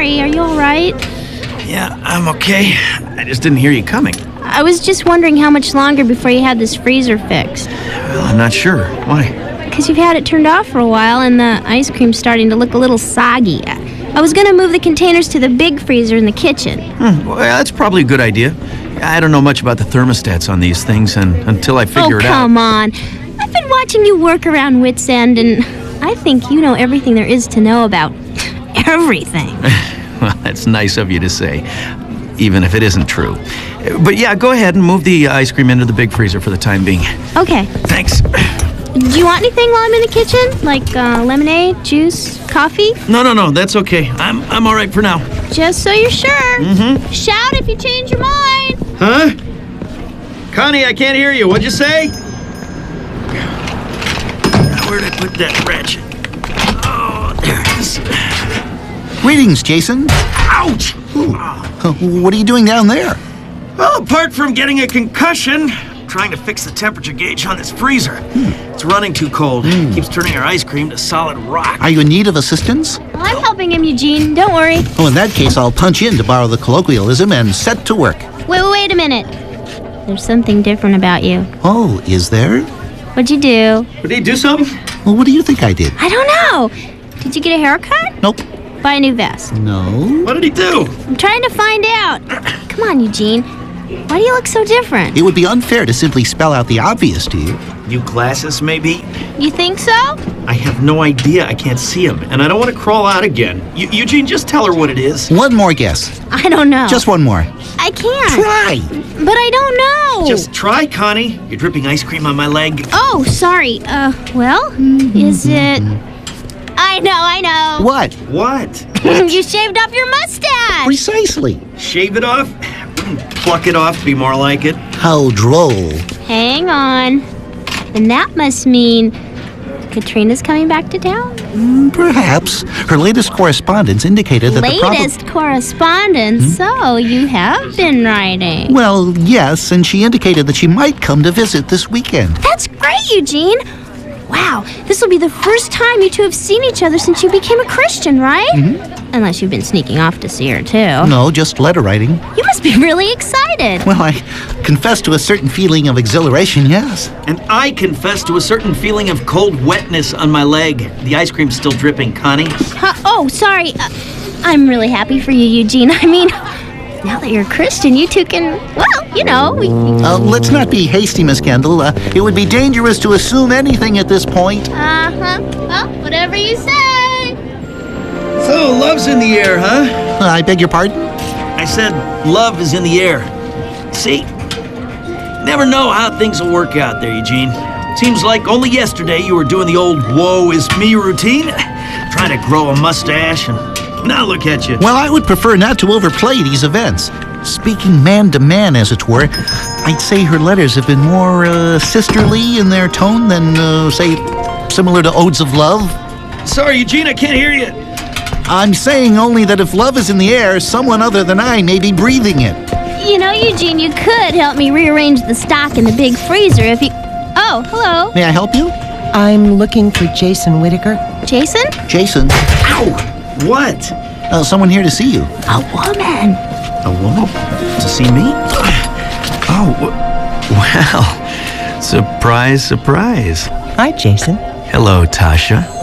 sorry. Are you all right? Yeah, I'm okay. I just didn't hear you coming. I was just wondering how much longer before you had this freezer fixed. Well, I'm not sure. Why? Because you've had it turned off for a while and the ice cream's starting to look a little soggy. I was going to move the containers to the big freezer in the kitchen. Well, that's probably a good idea. I don't know much about the thermostats on these things, and until I figure it out... Oh, come on. I've been watching you work around Wits End, and I think you know everything there is to know about everything. Well, that's nice of you to say, even if it isn't true. But yeah, go ahead and move the ice cream into the big freezer for the time being. Okay. Thanks. Do you want anything while I'm in the kitchen? Like lemonade, juice, coffee? No, that's okay. I'm all right for now. Just so you're sure. Mm-hmm. Shout if you change your mind. Huh? Connie, I can't hear you. What'd you say? Where'd I put that ratchet? Oh, there it is. Greetings, Jason. Ouch! What are you doing down there? Well, apart from getting a concussion, trying to fix the temperature gauge on this freezer. It's running too cold. Keeps turning our ice cream to solid rock. Are you in need of assistance? Well, I'm helping him, Eugene. Don't worry. Oh, in that case, I'll punch in, to borrow the colloquialism, and set to work. Wait a minute. There's something different about you. Oh, is there? What'd you do? Did he do something? Well, what do you think I did? I don't know. Did you get a haircut? Nope. Buy a new vest? No. What did he do? I'm trying to find out. Come on, Eugene. Why do you look so different? It would be unfair to simply spell out the obvious to you. New glasses, maybe? You think so? I have no idea. I can't see him, and I don't want to crawl out again. Eugene, just tell her what it is. One more guess. I don't know. Just one more. I can't. Try. But I don't know. Just try, Connie. You're dripping ice cream on my leg. Oh, sorry. Well, is it... I know. What? What? You shaved off your mustache. Precisely. Shave it off? Pluck it off, be more like it. How droll. Hang on. And that must mean Katrina's coming back to town? Perhaps. Her latest correspondence indicated that Latest correspondence? So you have been writing. Well, yes, and she indicated that she might come to visit this weekend. That's great, Eugene. Wow, this will be the first time you two have seen each other since you became a Christian, right? Mm-hmm. Unless you've been sneaking off to see her, too. No, just letter writing. You must be really excited. Well, I confess to a certain feeling of exhilaration, yes. And I confess to a certain feeling of cold wetness on my leg. The ice cream's still dripping, Connie. Oh, sorry. I'm really happy for you, Eugene. I mean, now that you're a Christian, you two can, well, you know. Let's not be hasty, Miss Kendall. It would be dangerous to assume anything at this point. Well, whatever you say. So, love's in the air, huh? I beg your pardon? I said love is in the air. See? Never know how things will work out there, Eugene. Seems like only yesterday you were doing the old woe is me routine, trying to grow a mustache, and now look at you. Well, I would prefer not to overplay these events. Speaking man to man, as it were, I'd say her letters have been more sisterly in their tone than, say, similar to Odes of Love. Sorry, Eugene, I can't hear you. I'm saying only that if love is in the air, someone other than I may be breathing it. You know, Eugene, you could help me rearrange the stock in the big freezer if you... Oh, hello. May I help you? I'm looking for Jason Whitaker. Jason? Jason. Ow! What? Someone here to see you. A woman. A woman? To see me? Oh, well. Surprise, surprise. Hi, Jason. Hello, Tasha.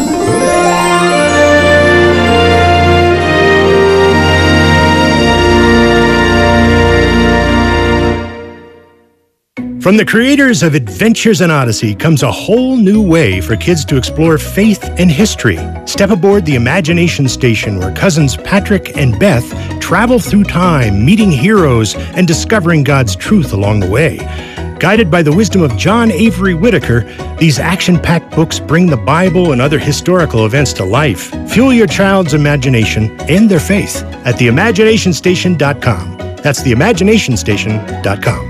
From the creators of Adventures in Odyssey comes a whole new way for kids to explore faith and history. Step aboard the Imagination Station, where cousins Patrick and Beth travel through time, meeting heroes and discovering God's truth along the way. Guided by the wisdom of John Avery Whitaker, these action-packed books bring the Bible and other historical events to life. Fuel your child's imagination and their faith at theimaginationstation.com. That's theimaginationstation.com.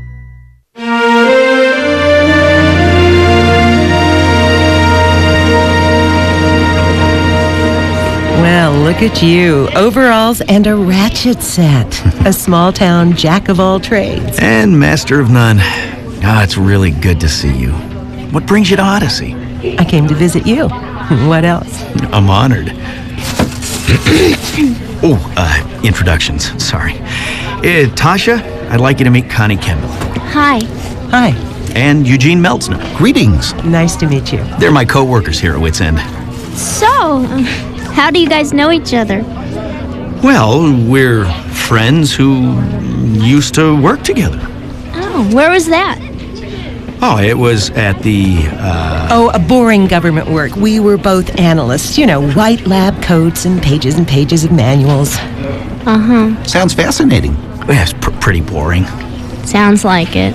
Well, look at you. Overalls and a ratchet set. A small-town jack-of-all-trades. And master of none. It's really good to see you. What brings you to Odyssey? I came to visit you. What else? I'm honored. Introductions. Sorry. Tasha, I'd like you to meet Connie Kendall. Hi. Hi. And Eugene Meltzner. Greetings. Nice to meet you. They're my co-workers here at Wits End. So, how do you guys know each other? Well, we're friends who used to work together. Oh, where was that? Oh, it was at the, Oh, a boring government work. We were both analysts. You know, white lab coats and pages of manuals. Uh-huh. Sounds fascinating. it's pretty boring. Sounds like it.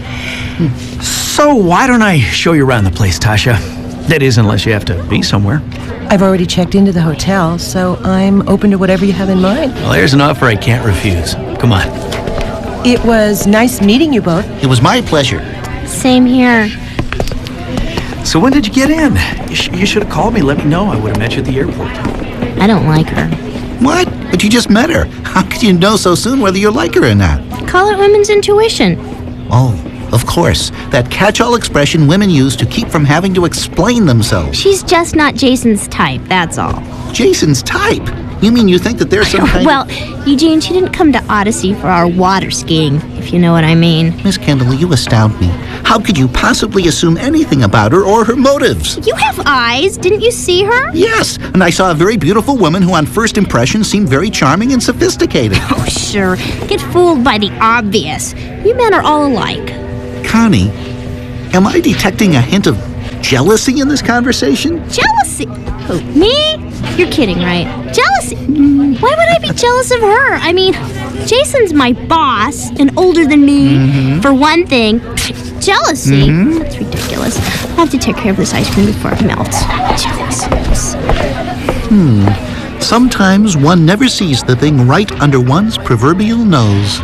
So why don't I show you around the place, Tasha? That is, unless you have to be somewhere. I've already checked into the hotel, so I'm open to whatever you have in mind. Well, there's an offer I can't refuse. Come on. It was nice meeting you both. It was my pleasure. Same here. So when did you get in? You should have called me, let me know. I would have met you at the airport. I don't like her. What? But you just met her. How could you know so soon whether you like her or not? Call it women's intuition. Oh, of course. That catch-all expression women use to keep from having to explain themselves. She's just not Jason's type, that's all. Jason's type? You mean you think that there's some kind Well, Eugene, she didn't come to Odyssey for our water skiing, if you know what I mean. Miss Kendall, you astound me. How could you possibly assume anything about her or her motives? You have eyes. Didn't you see her? Yes, and I saw a very beautiful woman who on first impression seemed very charming and sophisticated. Oh, sure. Get fooled by the obvious. You men are all alike. Connie, am I detecting a hint of jealousy in this conversation? Jealousy? Who, me? You're kidding, right? Jealousy? Why would I be jealous of her? I mean, Jason's my boss and older than me, for one thing. Jealousy? That's ridiculous. I'll have to take care of this ice cream before it melts. Jealous. Sometimes one never sees the thing right under one's proverbial nose.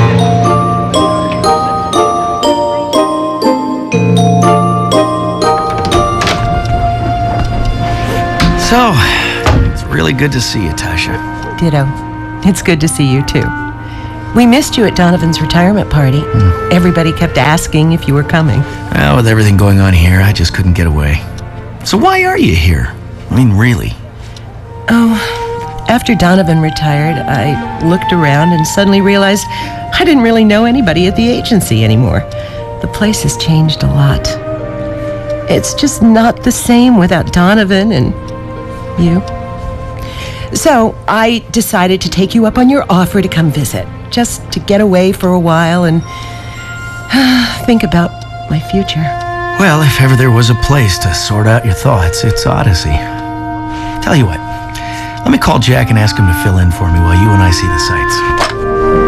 So, it's really good to see you, Tasha. Ditto. It's good to see you, too. We missed you at Donovan's retirement party. Everybody kept asking if you were coming. Well, with everything going on here, I just couldn't get away. So why are you here? I mean, really? Oh, after Donovan retired, I looked around and suddenly realized I didn't really know anybody at the agency anymore. The place has changed a lot. It's just not the same without Donovan and you. So I decided to take you up on your offer to come visit, just to get away for a while and think about my future. Well, if ever there was a place to sort out your thoughts, it's Odyssey. Tell you what, let me call Jack and ask him to fill in for me while you and I see the sights.